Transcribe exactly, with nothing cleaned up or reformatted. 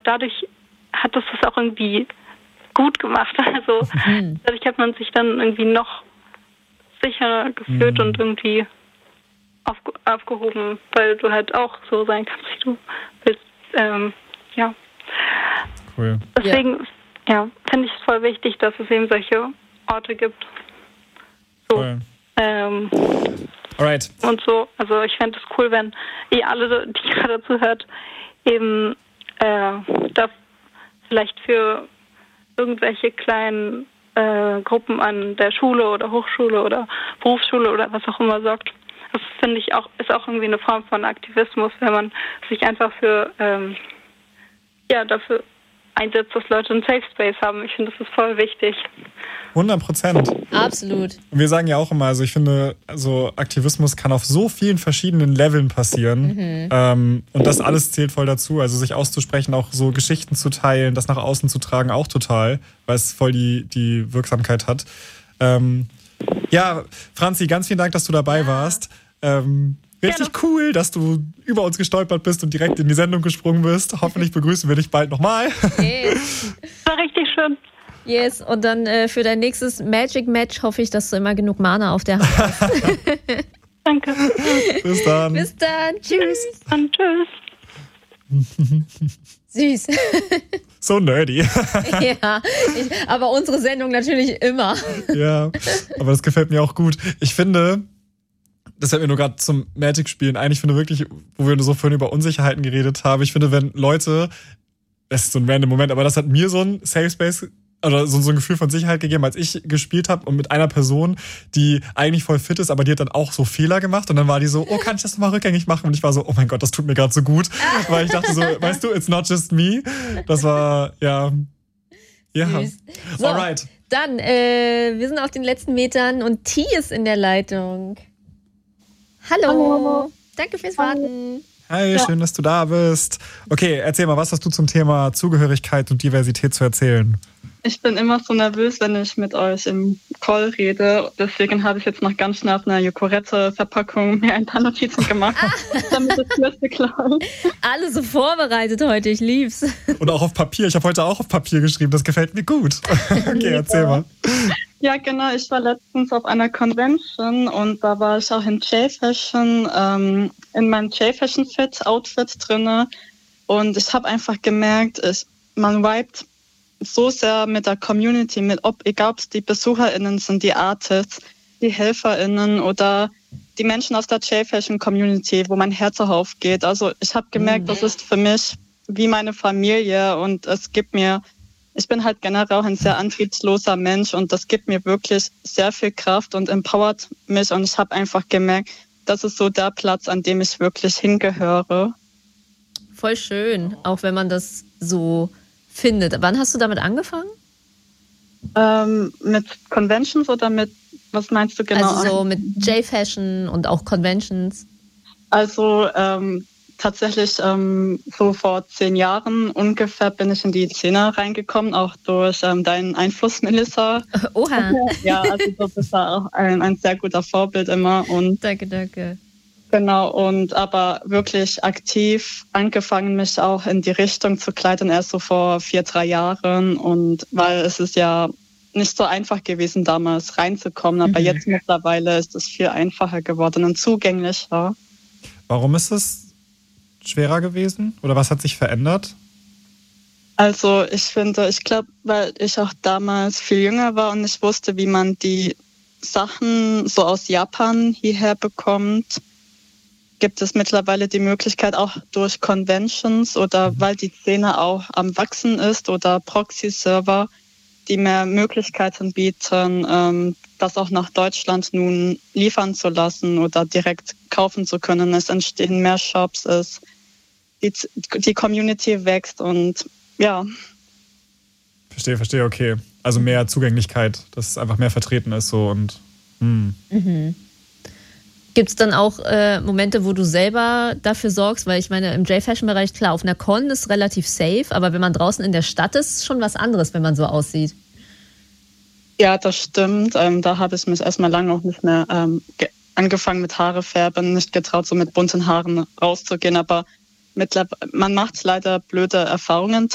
dadurch hat es das auch irgendwie gut gemacht. Also mhm. dadurch hat man sich dann irgendwie noch sicherer gefühlt mhm. und irgendwie aufge- aufgehoben, weil du halt auch so sein kannst, wie du willst. Ähm, ja. Cool. Deswegen, ja, ja finde ich es voll wichtig, dass es eben solche Orte gibt. So. Cool. Ähm, Alright. Und so. Also ich fände es cool, wenn ihr alle, die gerade zuhört, eben äh, da vielleicht für irgendwelche kleinen äh, Gruppen an der Schule oder Hochschule oder Berufsschule oder was auch immer sorgt. Das finde ich auch, ist auch irgendwie eine Form von Aktivismus, wenn man sich einfach für ähm, ja, dafür einsetzt, dass Leute einen Safe Space haben. Ich finde, das ist voll wichtig. hundert Prozent. Absolut. Und wir sagen ja auch immer, also ich finde, so Aktivismus kann auf so vielen verschiedenen Leveln passieren. Mhm. Ähm, und das alles zählt voll dazu. Also sich auszusprechen, auch so Geschichten zu teilen, das nach außen zu tragen, auch total, weil es voll die, die Wirksamkeit hat. Ähm, ja, Franzi, ganz vielen Dank, dass du dabei ja. warst. Ähm, Richtig ja, cool, dass du über uns gestolpert bist und direkt in die Sendung gesprungen bist. Hoffentlich begrüßen wir dich bald nochmal. Yes. War richtig schön. Yes, und dann äh, für dein nächstes Magic Match hoffe ich, dass du immer genug Mana auf der Hand hast. Danke. Bis dann. Bis dann. Tschüss. Bis dann. Tschüss. Süß. So nerdy. Ja, ich, aber unsere Sendung natürlich immer. Ja, aber das gefällt mir auch gut. Ich finde... Das fällt mir nur gerade zum Magic-Spielen ein. Ich finde wirklich, wo wir so vorhin über Unsicherheiten geredet haben, ich finde, wenn Leute, das ist so ein random Moment, aber das hat mir so ein Safe Space oder so, so ein Gefühl von Sicherheit gegeben, als ich gespielt habe und mit einer Person, die eigentlich voll fit ist, aber die hat dann auch so Fehler gemacht und dann war die so, oh, kann ich das nochmal rückgängig machen? Und ich war so, oh mein Gott, das tut mir gerade so gut. Weil ich dachte so, weißt du, it's not just me. Das war, ja, ja. So, alright. Dann, äh, wir sind auf den letzten Metern und T ist in der Leitung. Hallo. Hallo. Danke fürs Warten. Hi, ja. Schön, dass du da bist. Okay, erzähl mal, was hast du zum Thema Zugehörigkeit und Diversität zu erzählen? Ich bin immer so nervös, wenn ich mit euch im Call rede. Deswegen habe ich jetzt noch ganz schnell auf einer Joghurette-Verpackung mir ein paar Notizen gemacht, damit es Liste klaut. Alle so vorbereitet heute, ich lieb's. Und auch auf Papier. Ich habe heute auch auf Papier geschrieben, das gefällt mir gut. Okay, erzähl mal. Ja, genau. Ich war letztens auf einer Convention und da war ich auch in J-Fashion, ähm, in meinem J-Fashion-Fit-Outfit drinne. Und ich habe einfach gemerkt, ich, man vibet so sehr mit der Community, mit ob, egal ob es die BesucherInnen sind, die Artists, die HelferInnen oder die Menschen aus der J-Fashion-Community, wo mein Herz auch aufgeht. Also ich habe gemerkt, mhm. das ist für mich wie meine Familie und es gibt mir, ich bin halt generell auch ein sehr antriebsloser Mensch und das gibt mir wirklich sehr viel Kraft und empowert mich und ich habe einfach gemerkt, das ist so der Platz, an dem ich wirklich hingehöre. Voll schön, auch wenn man das so findet. Wann hast du damit angefangen? Ähm, mit Conventions oder mit, was meinst du genau? Also so mit J-Fashion und auch Conventions. Also ähm, tatsächlich ähm, so vor zehn Jahren ungefähr bin ich in die Szene reingekommen, auch durch ähm, deinen Einfluss, Melissa. Oha. Ja, also du bist da auch ein, ein sehr guter Vorbild immer. Und danke, danke. Genau, und aber wirklich aktiv angefangen, mich auch in die Richtung zu kleiden, erst so vor vier, drei Jahren. Und weil es ist ja nicht so einfach gewesen, damals reinzukommen, aber mhm. jetzt mittlerweile ist es viel einfacher geworden und zugänglicher. Warum ist es schwerer gewesen? Oder was hat sich verändert? Also ich finde, ich glaube, weil ich auch damals viel jünger war und ich wusste, wie man die Sachen so aus Japan hierher bekommt, gibt es mittlerweile die Möglichkeit auch durch Conventions oder weil die Szene auch am Wachsen ist oder Proxy-Server, die mehr Möglichkeiten bieten, ähm, das auch nach Deutschland nun liefern zu lassen oder direkt kaufen zu können. Es entstehen mehr Shops, es, die, die Community wächst und ja. Verstehe, verstehe, okay. Also mehr Zugänglichkeit, dass es einfach mehr vertreten ist so und hm. Mhm. Gibt es dann auch äh, Momente, wo du selber dafür sorgst? Weil ich meine, im J-Fashion-Bereich, klar, auf einer Con ist relativ safe, aber wenn man draußen in der Stadt ist, ist schon was anderes, wenn man so aussieht. Ja, das stimmt. Ähm, da habe ich mich erstmal lange auch nicht mehr ähm, ge- angefangen mit Haare färben, nicht getraut, so mit bunten Haaren rauszugehen. Aber mittlerweile, man macht leider blöde Erfahrungen